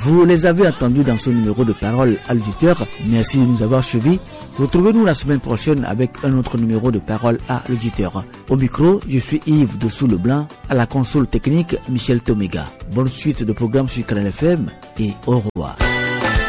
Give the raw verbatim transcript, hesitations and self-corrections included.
Vous les avez entendus dans ce numéro de Parole à l'auditeur. Merci de nous avoir suivis. Retrouvez-nous la semaine prochaine avec un autre numéro de Parole à l'auditeur. Au micro, je suis Yves Dessous Leblanc, à la console technique Michel Toméga. Bonne suite de programmes sur Canal F M et au revoir.